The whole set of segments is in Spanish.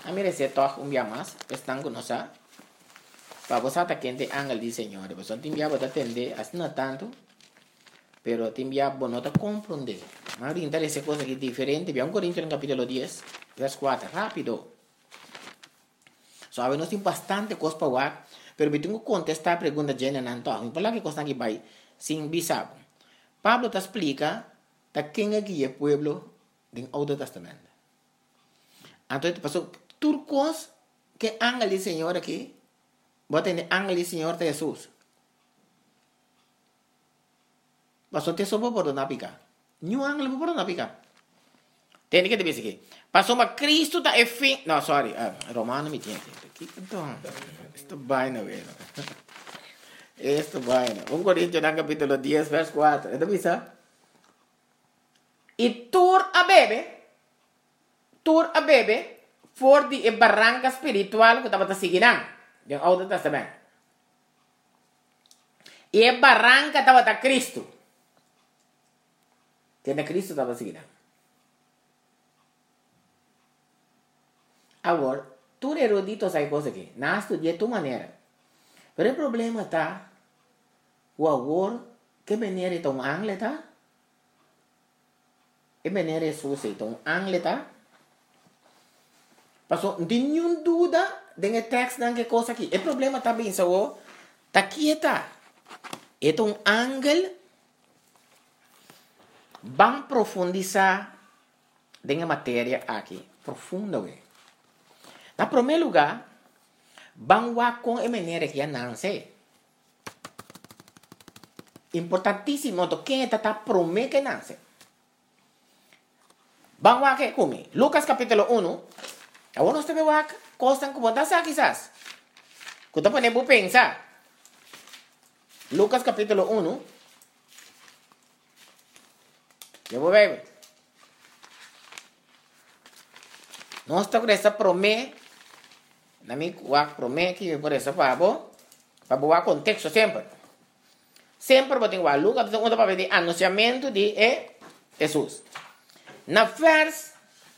A mí rece todo un día más. Están con nosotros. Para vos hasta que ángel dice Señor. Pues son timbia vos atender. Así no tanto. Pero timbia vos no te comprende. Más ahorita esa cosa que es diferente. Vea 1 Corintios en capítulo 10. Verso 4. Rápido. So, a ver, no tiene bastante cosas para ver. Pero me tengo que contestar a pregunta llena nanto. Me parla que cosa aquí va sin bisabo. Pablo te explica de quién es el pueblo del Nuevo Testamento. Entonces te pasó turcos que ángel del Señor aquí. Va a tener ángel del Señor de Jesús. Pasó te sopo por una pica. Ni un ángel por una pica. Tiene que te decir que pasó más Cristo está en fin. No, sorry. Romano me tiene. Esto vaina, güey. Esto vaina. 1 Corintios en capítulo 10, verso 4. ¿Esto visa? Y tur a bebe, for die barranca espiritual que estaba siguiendo. En el Nuevo Testamento. Y el barranca estaba a Cristo. Tiene Cristo estaba siguiendo. Agora, tu erudito sai cosa aqui. Na estudia tu maneira. Pero o problema está o agora que maneira então angle tá? E maneira Jesus então angle tá? Passou nenhum dúvida dentro do texto dan que coisa aqui. O problema está bem só tá quieta. Então angle van profundizar dentro da matéria aqui, profunda, ué. Na primeiro lugar, vamos com a maneira que não sei. Importantíssimo, quem está prometendo que não sei. Vamos aqui comigo. Lucas capítulo 1. Agora nós temos aqui, coisas como essa quizás. Que tu podemos pensar. Lucas capítulo 1. Eu vou ver. Nós estamos com essa promessa. Na minha promessa que por essa para boa contexto sempre. Sempre vou ter que Lucas para ver o anunciamento de Jesus. Na verso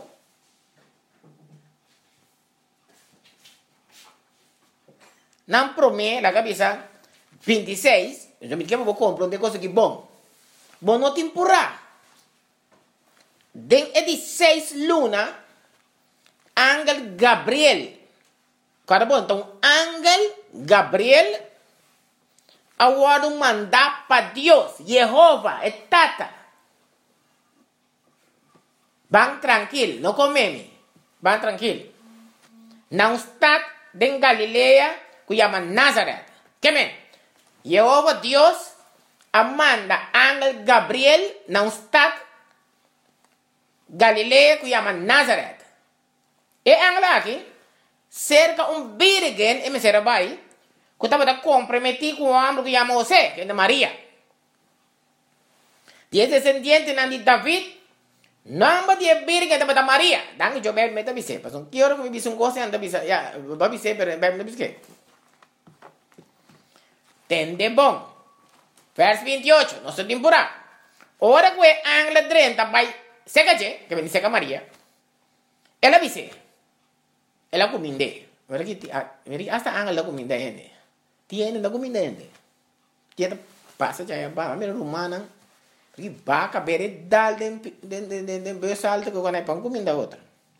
na promessa, la cabeça 26, eu me quero compreender coisa que bom. Bom não temporada. Den 16 luna, ángel Gabriel. Cara bom, então, ángel Gabriel, agora mandar para Deus, Jehová, é tata. Van tranquilo, não comeme. Van tranquilo. Não está em Galileia, que chama Nazaré. Que Jehová Deus, manda ángel Gabriel, não está Galileia, que chama Nazaré. E ángel aqui, cerca virgem, e me será vai, que estava comprometido com o homem que chama José, que é de Maria. E é descendente de David, não de virgem estava da Maria. Danke, eu bebo meta bise. Pastor, que hora que me bise coisa anda bise, ya, va bise, pero bebo não bise. Tende bom. Verso 28, nossa temporada. Ora que o ángel 30 vai seca que vem seca Maria. Ela bise. Ela cominde. Hasta ángel la cominde ende. Tiene la cominde ende. Tiene passa já ba, mira romana. Porque vaca bere dal den besalto que quando é pão comida outra.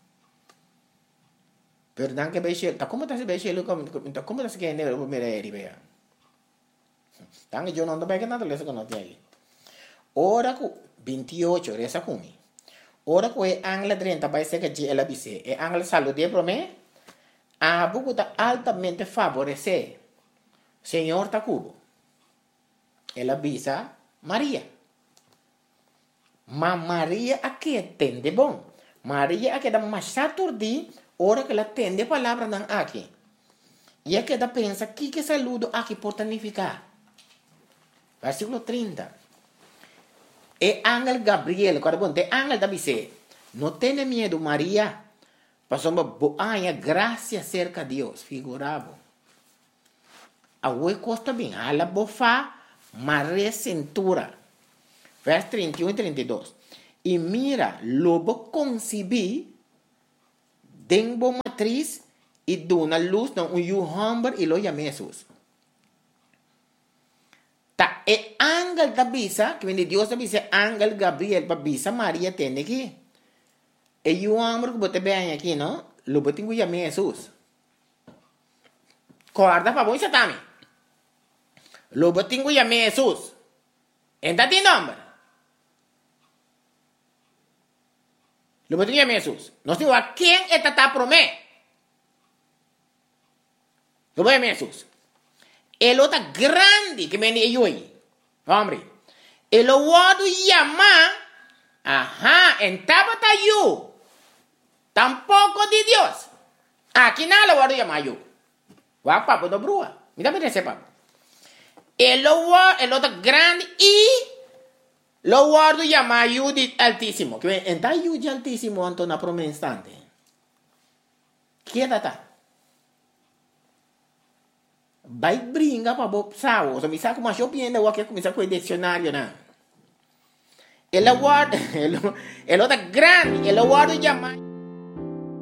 Pero dan que beche, tá como tá se beche como tá se que ende o mereri bea. Dan eu não tô bem que nada lesa que não tem aí. Ora que 28 resa comi. Ora que o ángel 30 vai ser que ela bise. E ángel salude pro me. A buku está altamente favorecer. Senhor está cubo. Ela avisa Maria. Mas Maria aqui entende bom. Maria aqui dá mais saturdi, hora que ela entende a palavra não aqui. E aqui ela pensa que saludo aqui pode significar. Versículo 30. E ángel Gabriel, quando bom, de ángel da bise. Não tenha medo, Maria. Passou uma boa graça cerca de Deus, figurado. A oi costa bem, a la bofa, Maria cintura. Verso 31 e 32. E mira, lobo concebi den bo matriz e dona luz na un humber e lo llame Jesus. Ta e angel da bisa, que vende Dios da bisa, angel Gabriel pa bisa Maria tende aqui. E o humber que bote bem aqui, não? Lo bote ngu llame Jesus. Corda pa boi satami. Lo bote ngu llame Jesus. Enta ti nombre. Lo bote ngu llame Jesus. No sé a quién está promé. Lo voy a llamar Jesus. El otro grande que me dio ahí. Hombre. El otro llama. Ajá. En tabata yo. Tampoco de Dios. Aquí nada lo voy a llamar yo. Guau, papo do brua. Mira, mira ese papo. El otro grande y lo guardo llama yo de altísimo. Que en ta yo de altísimo ante una promesa instante. ¿Quién está? Vai brinca para bo sao, so mi sa como yo piende o que comienza con el diccionario na. El award, el otro grande, el award llama